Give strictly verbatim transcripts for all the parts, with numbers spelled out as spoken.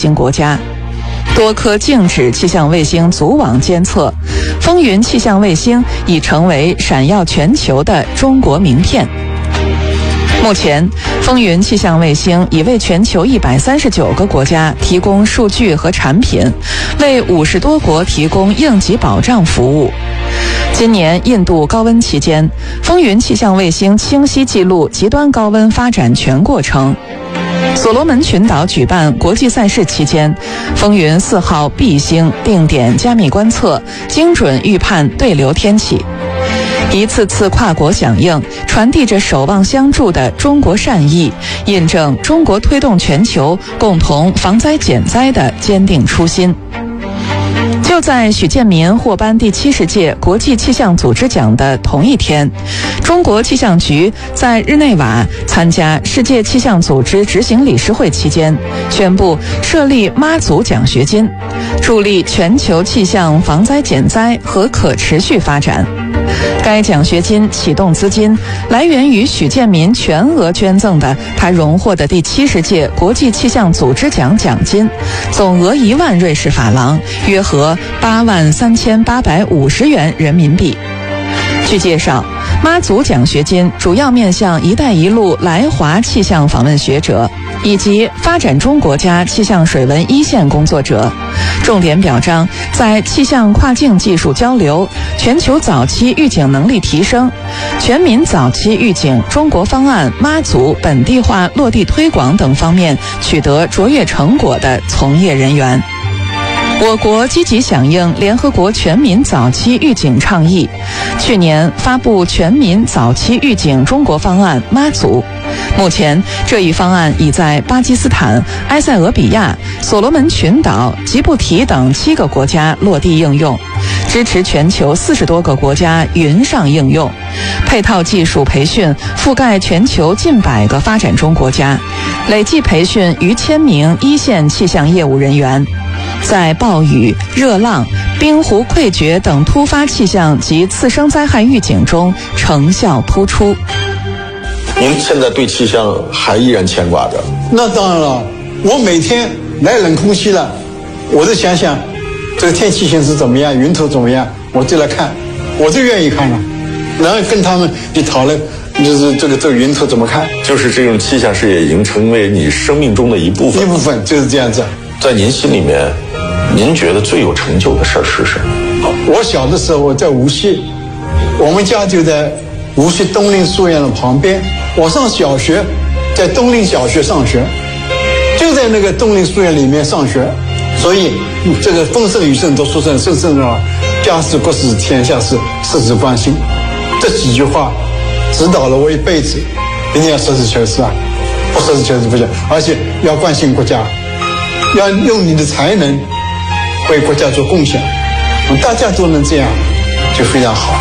星国家。多颗静止气象卫星组网监测，风云气象卫星已成为闪耀全球的中国名片。目前，风云气象卫星已为全球一百三十九个国家提供数据和产品，为五十多国提供应急保障服务。今年印度高温期间，风云气象卫星清晰记录极端高温发展全过程。所罗门群岛举办国际赛事期间，风云四号 B 星定点加密观测，精准预判对流天气。一次次跨国响应，传递着守望相助的中国善意，印证中国推动全球共同防灾减灾的坚定初心。就在许建民获颁第七十届国际气象组织奖的同一天，中国气象局在日内瓦参加世界气象组织执行理事会期间，宣布设立妈祖奖学金，助力全球气象防灾减灾和可持续发展。该奖学金启动资金来源于许建民全额捐赠的他荣获的第七十届国际气象组织奖奖金，总额一万瑞士法郎，约合八万三千八百五十元人民币。据介绍，妈祖奖学金主要面向“一带一路”来华气象访问学者以及发展中国家气象水文一线工作者，重点表彰在气象跨境技术交流、全球早期预警能力提升、全民早期预警中国方案妈祖本地化落地推广等方面取得卓越成果的从业人员。我国积极响应联合国全民早期预警倡议，去年发布全民早期预警中国方案妈祖。目前，这一方案已在巴基斯坦、埃塞俄比亚、所罗门群岛、吉布提等七个国家落地应用，支持全球四十多个国家云上应用。配套技术培训覆盖全球近百个发展中国家，累计培训逾千名一线气象业务人员。在暴雨、热浪、冰湖溃决等突发气象及次生灾害预警中成效突出。 您现在对气象还依然牵挂着？ 那当然了，我每天来冷空气了，我就想想这个天气形势怎么样，云头怎么样，我就来看，我就愿意看了，然后跟他们去讨论，就是这个这个云头怎么看。 就是这种气象事业已经成为你生命中的一部分。 一部分就是这样子。 在您心里面，您觉得最有成就的事儿是什么？ 我小的时候我在无锡，我们家就在无锡东陵书院的旁边。我上小学，在东陵小学上学，就在那个东陵书院里面上学，所以这个风声雨声都说成声声啊，家事国事天下事，事事关心。这几句话指导了我一辈子，一定要实事求是啊，不实事求是不行，而且要关心国家，要用你的才能为国家做贡献，大家都能这样，就非常好。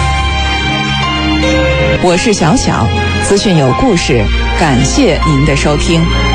我是小小，资讯有故事，感谢您的收听。